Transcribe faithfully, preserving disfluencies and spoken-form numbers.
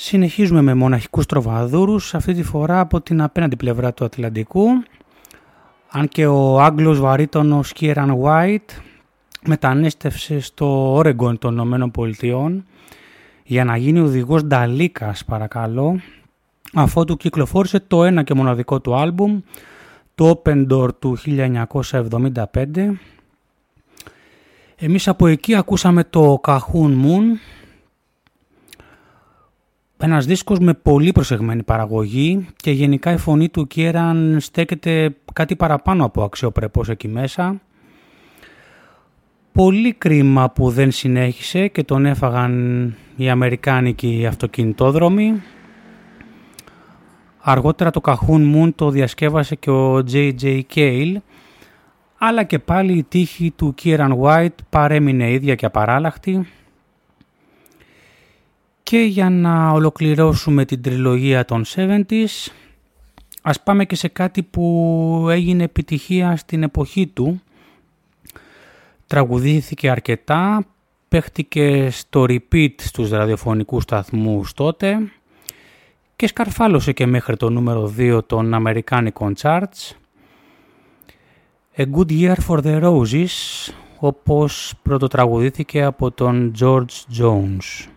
Συνεχίζουμε με μοναχικούς τροβαδούρους, αυτή τη φορά από την απέναντι πλευρά του Ατλαντικού, αν και ο Άγγλος βαρύτονος Kieran White μετανέστευσε στο Όρεγκον των Ηνωμένων Πολιτειών για να γίνει οδηγός νταλίκας, παρακαλώ, αφότου κυκλοφόρησε το ένα και μοναδικό του άλμπουμ, το Open Door του χίλια εννιακόσια εβδομήντα πέντε. Εμείς από εκεί ακούσαμε το Cahoon Moon, ένας δίσκος με πολύ προσεγμένη παραγωγή και γενικά η φωνή του Kieran στέκεται κάτι παραπάνω από αξιοπρεπώς εκεί μέσα. Πολύ κρίμα που δεν συνέχισε και τον έφαγαν οι αμερικάνικοι αυτοκινητόδρομοι. Αργότερα το Cahoon Moon το διασκεύασε και ο τζέι τζέι Cale, αλλά και πάλι η τύχη του Kieran White παρέμεινε ίδια και απαράλλαχτη. Και για να ολοκληρώσουμε την τριλογία των εβδομήντα, ας πάμε και σε κάτι που έγινε επιτυχία στην εποχή του. Τραγουδήθηκε αρκετά, παίχτηκε στο repeat στους ραδιοφωνικούς σταθμούς τότε και σκαρφάλωσε και μέχρι το νούμερο δύο των αμερικάνικων charts. A Good Year for the Roses, όπως πρωτοτραγουδήθηκε από τον George Jones.